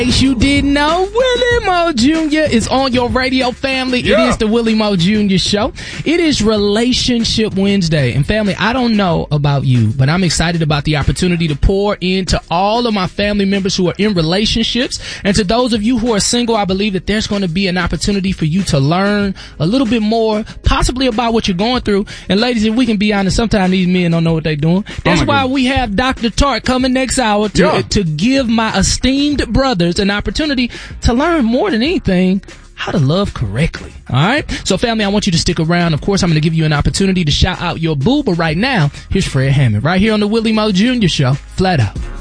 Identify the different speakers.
Speaker 1: In case you didn't know, Willie Moe Jr. is on your radio, family. Yeah. It is the Willie Moe Jr. Show. It is Relationship Wednesday. And family, I don't know about you, but I'm excited about the opportunity to pour into all of my family members who are in relationships. And to those of you who are single, I believe that there's going to be an opportunity for you to learn a little bit more, possibly about what you're going through. And ladies, if we can be honest, sometimes these men don't know what they're doing. That's why we have Dr. Tart coming next hour to give my esteemed brothers an opportunity to learn more than anything how to love correctly. All right? So family, I want you to stick around. Of course, I'm going to give you an opportunity to shout out your boo, but right now, here's Fred Hammond right here on the Willie Moe Jr. Show. Flat out.